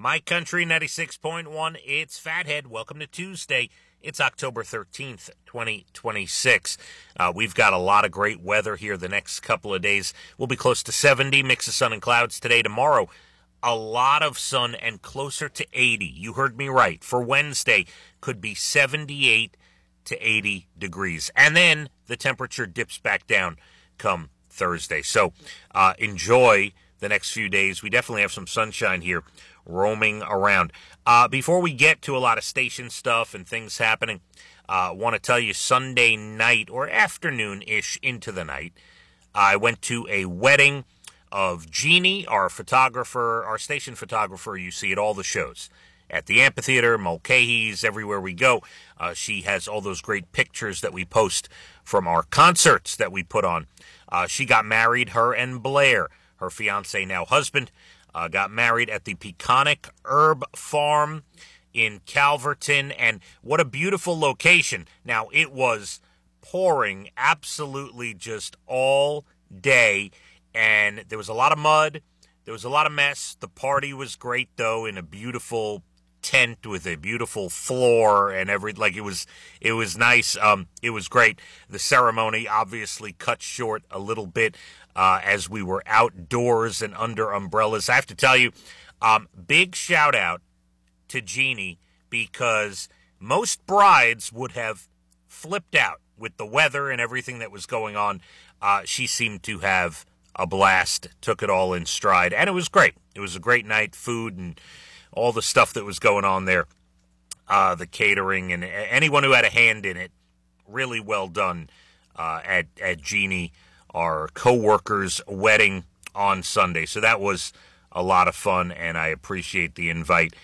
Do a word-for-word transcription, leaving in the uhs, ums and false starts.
My Country ninety-six point one, it's Fathead. Welcome to Tuesday. It's October thirteenth, twenty twenty-six. Uh, we've got a lot of great weather here the next couple of days. We'll be close to seventy, mix of sun and clouds today. Tomorrow, a lot of sun and closer to eighty. You heard me right. For Wednesday, could be seventy-eight to eighty degrees. And then the temperature dips back down come Thursday. So uh, enjoy the next few days. We definitely have some sunshine here roaming around. Uh, before we get to a lot of station stuff and things happening, I uh, want to tell you Sunday night or afternoon-ish into the night, I went to a wedding of Jeannie, our photographer, our station photographer. You see at all the shows. At the amphitheater, Mulcahy's, everywhere we go. Uh, she has all those great pictures that we post from our concerts that we put on. Uh, she got married, her and Blair, her fiance, now husband, uh, got married at the Peconic Herb Farm in Calverton. And what a beautiful location. Now, it was pouring absolutely just all day, and there was a lot of mud. There was a lot of mess. The party was great, though, in a beautiful tent with a beautiful floor and every like it was it was nice. Um, it was great. The ceremony obviously cut short a little bit uh, as we were outdoors and under umbrellas. I have to tell you, um, big shout out to Jeannie, because most brides would have flipped out with the weather and everything that was going on. Uh, she seemed to have a blast, took it all in stride, and it was great. It was a great night, food and all the stuff that was going on there, uh, the catering, and anyone who had a hand in it, really well done uh, at, at Jeannie, our co-worker's wedding on Sunday. So that was a lot of fun, and I appreciate the invite.